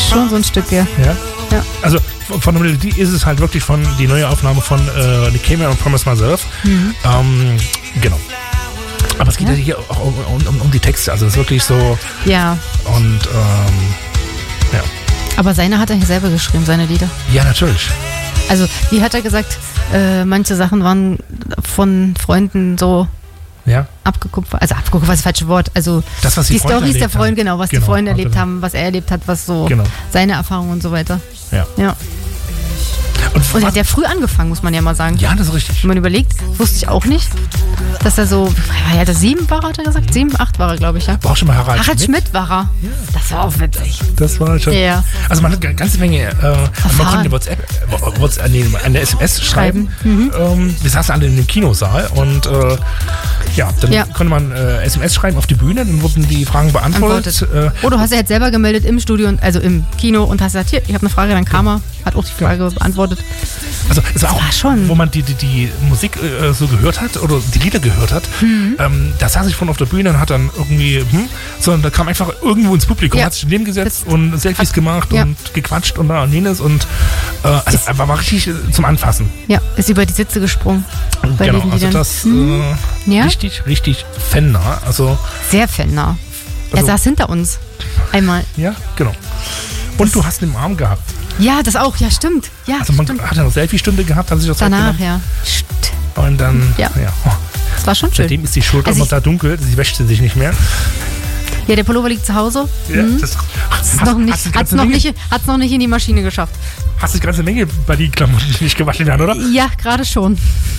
Schon so ein Stück, ja. Ja. Also von der Melodie ist es halt wirklich von die neue Aufnahme von Nick Cayman und Promise Myself. Genau. Aber es geht ja hier auch um die Texte, also es ist wirklich so. Ja. Und ja. Aber seine hat er selber geschrieben, seine Lieder. Ja, natürlich. Also, wie hat er gesagt, manche Sachen waren von Freunden so abgekupfert. Also abgekupfert ist das falsche Wort. Also das, was die Storys der Freunde, genau, was die Freunde erlebt haben, was er erlebt hat, was so seine Erfahrungen und so weiter. Ja. Und er hat ja früh angefangen, muss man ja mal sagen. Ja, das ist richtig. Wenn man überlegt, wusste ich auch nicht, dass er so, ja, das 7 war, hat er gesagt? 7, 8 war er, glaube ich, ja. War auch schon mal Harald Schmidt war er. Ja. Das war auch witzig. Das war schon. Ja. Also man hat eine ganze Menge, man konnte eine SMS schreiben. Wir saßen alle in dem Kinosaal und dann konnte man SMS schreiben auf die Bühne, dann wurden die Fragen beantwortet. Du hast ja jetzt selber gemeldet im Studio, also im Kino und hast gesagt, hier, ich habe eine Frage, dann kam er, hat auch die Frage beantwortet. Also es war auch schon, wo man die Musik so gehört hat oder die Lieder gehört hat, da saß ich vorne auf der Bühne und hat dann irgendwie, sondern da kam einfach irgendwo ins Publikum, hat sich daneben gesetzt und Selfies gemacht und gequatscht und da und jenes und war richtig zum Anfassen. Ja, ist über die Sitze gesprungen. Genau, also das richtig fannah. Also sehr fannah. Er saß hinter uns. Einmal. Ja, genau. Und du hast ihn im Arm gehabt. Ja, das auch, ja, stimmt. Ja, also man hat ja noch Selfie-Stunde gehabt, hat sich das danach, Und dann, das war schon schön. Seitdem ist die Schulter immer da dunkel, sie wäscht sie sich nicht mehr. Ja, der Pullover liegt zu Hause. Ja, hat's noch nicht in die Maschine geschafft. Hast du die ganze Menge bei den Klamotten nicht gewaschen werden, oder? Ja, gerade schon.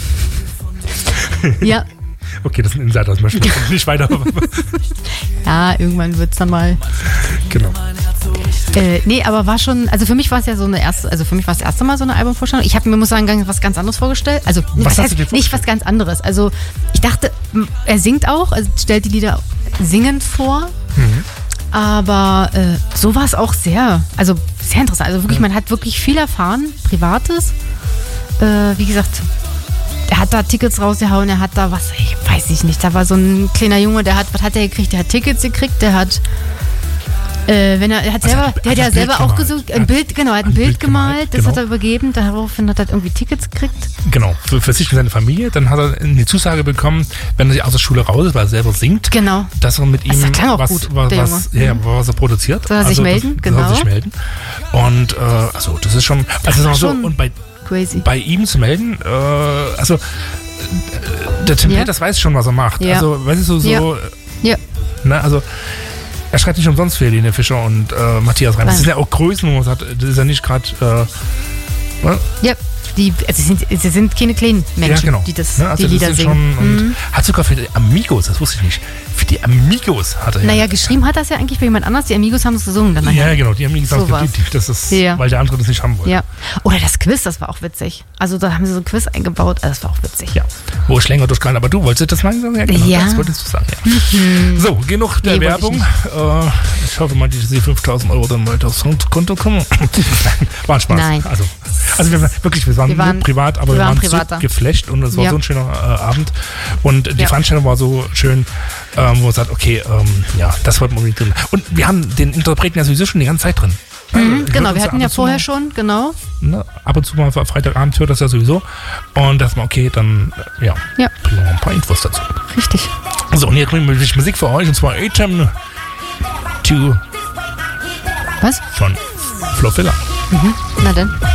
Ja. Okay, das ist ein Insider, das möchten wir nicht weiter. Ja, irgendwann wird's dann mal. Genau. Nee, aber war schon, also für mich war es ja so für mich war es das erste Mal so eine Albumvorstellung. Ich habe mir, muss sagen, was ganz anderes vorgestellt. Also, nicht was ganz anderes. Also, ich dachte, er singt auch, also stellt die Lieder singend vor. Aber so war es auch sehr interessant. Also wirklich, man hat wirklich viel erfahren, Privates. Wie gesagt, er hat da Tickets rausgehauen, er hat da ich weiß nicht, da war so ein kleiner Junge, was hat er gekriegt? Der hat Tickets gekriegt, der hat der hat selber auch gesucht, ein Bild gemalt, das hat er übergeben, daraufhin hat er irgendwie Tickets gekriert. Genau, für sich und seine Familie. Dann hat er eine Zusage bekommen, wenn er aus der Schule raus ist, weil er selber singt, dass er mit ihm was er produziert. Soll er sich melden? Soll er sich melden. Und das ist schon, und bei ihm zu melden, der Tim Peters weiß schon, was er macht. Ja. Also, weißt du, er schreibt nicht umsonst für Helene Fischer und Matthias Reim. Das ist ja auch Größen, wo man sagt, das ist ja nicht gerade. Ja, sie sind keine kleinen Menschen, die die Lieder singen. Und hat sogar für die Amigos, das wusste ich nicht, für die Amigos hat er Naja, geschrieben hat das ja eigentlich für jemand anders. Die Amigos haben es gesungen. Dann ja, genau, die Amigos haben es geliebt. Das ist, weil der andere das nicht haben wollte. Ja. Oder das Quiz, das war auch witzig. Also da haben sie so ein Quiz eingebaut, das war auch witzig. Ja, wo ich länger durchkam, aber du wolltest das sagen? Ja, genau, das wolltest du sagen, ja. So, genug der Werbung. Ich hoffe mal, diese 5.000 € dann mal aufs Konto kommen. War ein Spaß. Nein. Also wir waren privat, aber wir waren so geflasht und es war so ein schöner Abend. Und die Veranstaltung war so schön, wo man sagt, okay, das wollten wir unbedingt drin. Und wir haben den Interpreten ja sowieso schon die ganze Zeit drin. Genau, wir hatten ja vorher schon, genau. Ne, ab und zu mal Freitagabend hört das ja sowieso. Und das mal okay, dann bringen wir noch ein paar Infos dazu. Richtig. So, und hier kriegen wir Musik für euch, und zwar Atem 2 Was? von Flo Filler. Na dann.